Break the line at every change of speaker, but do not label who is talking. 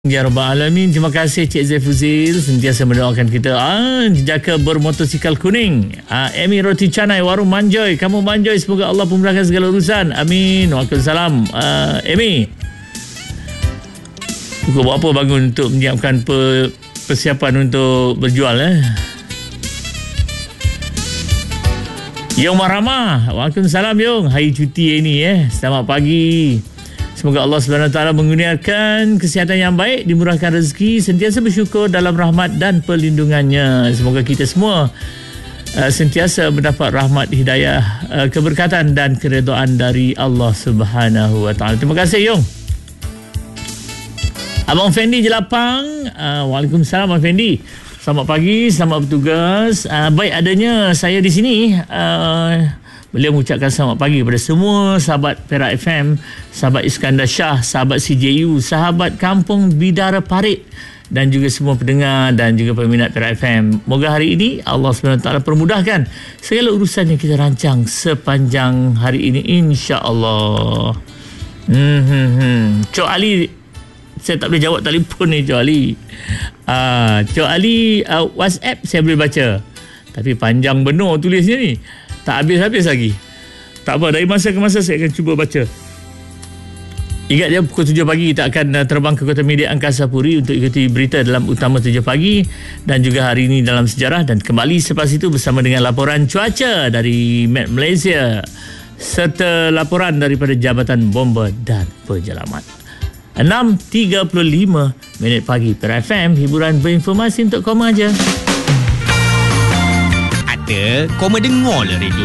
Ya Rabbal Alamin. Terima kasih Cik Zaifuzil sentiasa mendoakan kita. Jejaka bermotosikal kuning. Amy Roti Canai Warung Manjoy. Kamu Manjoy, semoga Allah pemudahkan segala urusan. Amin. Waalaikumsalam. Amy, pukul berapa bangun untuk menyiapkan persiapan untuk berjual? Yung Marama. Waalaikumsalam Yung. Hari cuti ini Selamat pagi. Semoga Allah SWT mengurniakan kesihatan yang baik, dimurahkan rezeki, sentiasa bersyukur dalam rahmat dan perlindungannya. Semoga kita semua sentiasa mendapat rahmat, hidayah, keberkatan dan keredaan dari Allah Subhanahu Wa Taala. Terima kasih Yung. Abang Fendi Jelapang. Waalaikumsalam Abang Fendi. Selamat pagi, selamat bertugas. Baik adanya saya di sini. Beliau mengucapkan selamat pagi kepada semua sahabat Perak FM, sahabat Iskandar Shah, sahabat CJU, sahabat Kampung Bidara Parit dan juga semua pendengar dan juga peminat Perak FM. Moga hari ini Allah SWT permudahkan segala urusan yang kita rancang sepanjang hari ini, insya-Allah. Cik Ali, saya tak boleh jawab telefon ni Cik Ali. Cik Ali WhatsApp saya boleh baca, tapi panjang benar tulisnya ni. Tak habis-habis lagi. Tak apa, dari masa ke masa saya akan cuba baca. Ingat je, pukul 7 pagi kita akan terbang ke Kota Media Angkasa Puri untuk ikuti berita dalam Utama 7 pagi dan juga hari ini dalam sejarah, dan kembali selepas itu bersama dengan laporan cuaca dari Met Malaysia serta laporan daripada Jabatan Bomba dan Penyelamat. 6.35 pagi. Perak FM, hiburan berinformasi untuk kau aja.
Koma dengar lah radio